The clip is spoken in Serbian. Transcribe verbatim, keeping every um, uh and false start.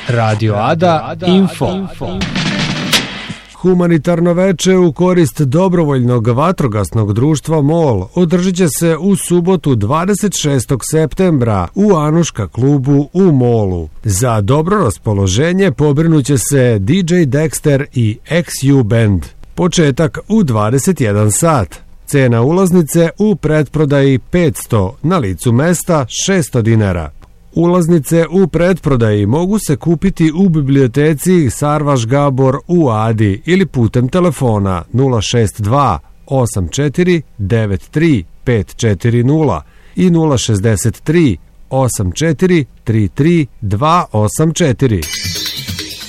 Radio Ada Info. Humanitarno veče u korist dobrovoljnog vatrogasnog društva MOL održit će se u subotu dvadeset šestog septembra u Anuška klubu u Molu. Za dobro raspoloženje pobrinuće se D J Dexter i X U Band. Početak u dvadeset jedan sat. Cena ulaznice u pretprodaji petsto, na licu mesta šesto dinara. Ulaznice u pretprodaji mogu se kupiti u biblioteci Sarvaš Gabor u Adi ili putem telefona nula šest dva osam četiri devet tri pet četiri nula i nula šest tri osam četiri tri tri dva osam četiri.